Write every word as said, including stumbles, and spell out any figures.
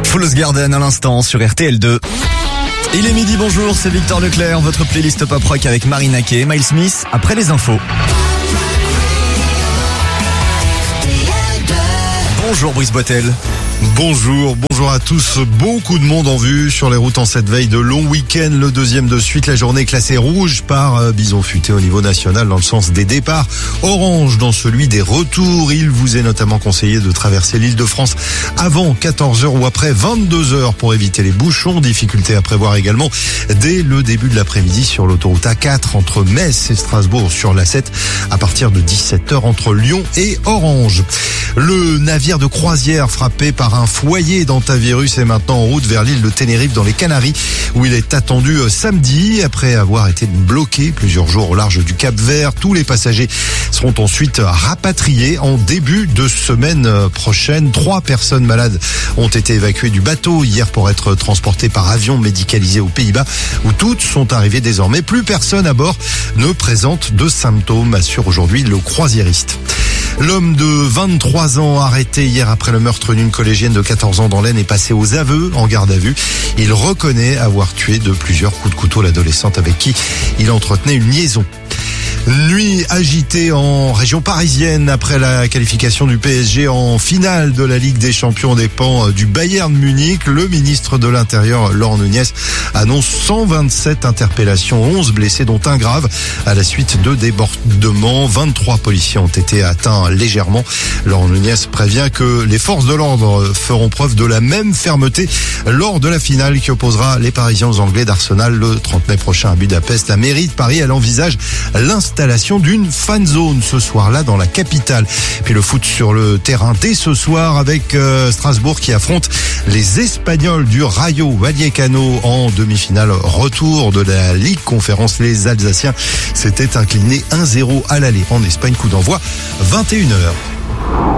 Fool's Garden à l'instant sur R T L deux. Il est midi, bonjour, c'est Victor Leclerc, votre playlist pop rock avec Marina Kaye et Miles Smith, après les infos. Bonjour Brice Boitel. Bonjour, bonjour à tous. Beaucoup de monde en vue sur les routes en cette veille de long week-end. Le deuxième de suite, la journée classée rouge par Bison Futé au niveau national dans le sens des départs. Orange dans celui des retours. Il vous est notamment conseillé de traverser l'île de France avant quatorze heures ou après vingt-deux heures pour éviter les bouchons. Difficulté à prévoir également dès le début de l'après-midi sur l'autoroute A quatre entre Metz et Strasbourg sur l'A sept à partir de dix-sept heures entre Lyon et Orange. Le navire de croisière frappé par un foyer d'hantavirus est maintenant en route vers l'île de Tenerife dans les Canaries où il est attendu samedi après avoir été bloqué plusieurs jours au large du Cap-Vert. Tous les passagers seront ensuite rapatriés en début de semaine prochaine. Trois personnes malades ont été évacuées du bateau hier pour être transportées par avion médicalisé aux Pays-Bas où toutes sont arrivées désormais. Plus personne à bord ne présente de symptômes, assure aujourd'hui le croisiériste. L'homme de vingt-trois ans arrêté hier après le meurtre d'une collégienne de quatorze ans dans l'Aisne est passé aux aveux en garde à vue. Il reconnaît avoir tué de plusieurs coups de couteau l'adolescente avec qui il entretenait une liaison. Nuit agitée en région parisienne après la qualification du P S G en finale de la Ligue des Champions des dépens du Bayern Munich. Le ministre de l'Intérieur, Laurent Nunez, annonce cent vingt-sept interpellations, onze blessés dont un grave à la suite de débordements. vingt-trois policiers ont été atteints légèrement. Laurent Nunez prévient que les forces de l'ordre feront preuve de la même fermeté lors de la finale qui opposera les Parisiens aux Anglais d'Arsenal le trente mai prochain à Budapest. La mairie de Paris, elle envisage l'installation d'une fan zone ce soir-là dans la capitale. Puis le foot sur le terrain dès ce soir avec euh, Strasbourg qui affronte les Espagnols du Rayo Vallecano en demi-finale retour de la Ligue Conférence. Les Alsaciens s'étaient inclinés un zéro à l'aller en Espagne. Coup d'envoi vingt et une heures.